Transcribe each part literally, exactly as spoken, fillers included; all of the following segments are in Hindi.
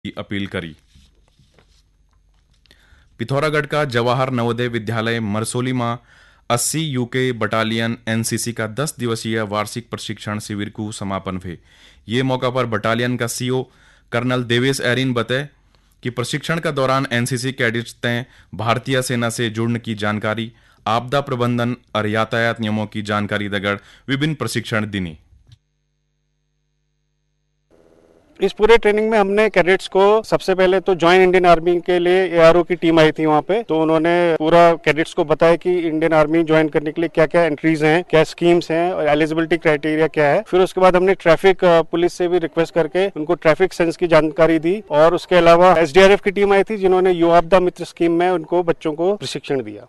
की अपील करी। पिथौरागढ़ का जवाहर नवोदय विद्यालय मरसोली में अस्सी यूके बटालियन एनसीसी का दस दिवसीय वार्षिक प्रशिक्षण शिविर को समापन हुए। ये मौका पर बटालियन का सीओ कर्नल देवेश एरिन बताए कि प्रशिक्षण का दौरान एनसीसी कैडेट्स ने भारतीय सेना से जुड़ने की जानकारी, आपदा प्रबंधन और यातायात नियमों की जानकारी दगड़ विभिन्न प्रशिक्षण दिनी। इस पूरे ट्रेनिंग में हमने कैडेट्स को सबसे पहले तो ज्वाइन इंडियन आर्मी के लिए एआरओ की टीम आई थी वहाँ पे, तो उन्होंने पूरा कैडेट्स को बताया कि इंडियन आर्मी ज्वाइन करने के लिए क्या क्या एंट्रीज हैं, क्या स्कीम्स हैं और एलिजिबिलिटी क्राइटेरिया क्या है। फिर उसके बाद हमने ट्रैफिक पुलिस से भी रिक्वेस्ट करके उनको ट्रैफिक सेंस की जानकारी दी और उसके अलावा एसडीआरएफ की टीम आई थी जिन्होंने युवा आपदा मित्र स्कीम में उनको बच्चों को प्रशिक्षण दिया।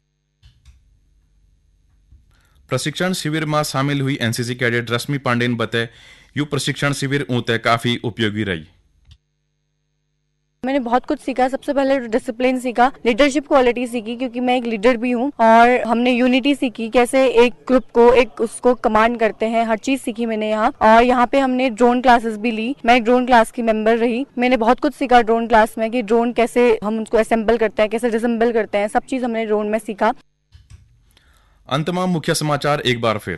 प्रशिक्षण शिविर में शामिल हुई एनसीसी कैडेट रश्मि पांडे ने बताया यू प्रशिक्षण शिविर ऊते काफी उपयोगी रही। मैंने बहुत कुछ सीखा। सबसे पहले डिसिप्लिन सीखा, लीडरशिप क्वालिटी सीखी क्योंकि मैं एक लीडर भी हूँ, और हमने यूनिटी सीखी, कैसे एक ग्रुप को एक उसको कमांड करते हैं, हर चीज सीखी मैंने यहाँ। और यहाँ पे हमने ड्रोन क्लासेस भी ली, मैं एक ड्रोन क्लास की मेंबर रही। मैंने बहुत कुछ सीखा ड्रोन क्लास में कि ड्रोन कैसे हम उसको असेंबल करते हैं, कैसे डिसेंबल करते हैं, सब चीज हमने ड्रोन में सीखा। अंत में मुख्य समाचार एक बार फिर।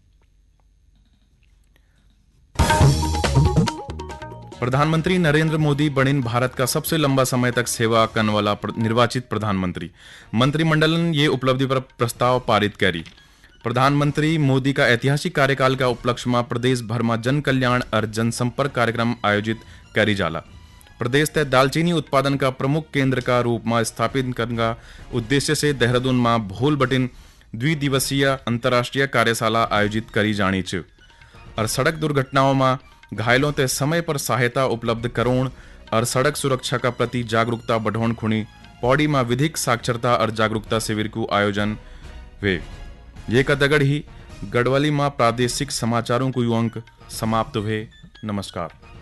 प्रधानमंत्री नरेंद्र मोदी बनिन भारत का सबसे लंबा समय तक सेवा करने वाला निर्वाचित प्रधानमंत्री। मंत्रिमंडल ने ये उपलब्धि पर प्रस्ताव पारित करी। प्रधानमंत्री मोदी का ऐतिहासिक कार्यकाल का उपलक्ष्य में प्रदेश भर में जन कल्याण और जनसंपर्क कार्यक्रम आयोजित करी जाला। प्रदेश तय दालचीनी उत्पादन का प्रमुख केंद्र का रूप में स्थापित करने का उद्देश्य से देहरादून में भोल बटिन द्विदिवसीय अंतर्राष्ट्रीय कार्यशाला आयोजित करी जानी च। और सड़क दुर्घटनाओं में घायलों ते समय पर सहायता उपलब्ध करोण और सड़क सुरक्षा का प्रति जागरूकता बढ़ाने खुणी पौड़ी में विधिक साक्षरता और जागरूकता शिविर को आयोजन हुए। ये का दगड़ ही गढ़वाली में प्रादेशिक समाचारों को अंक समाप्त हुए। नमस्कार।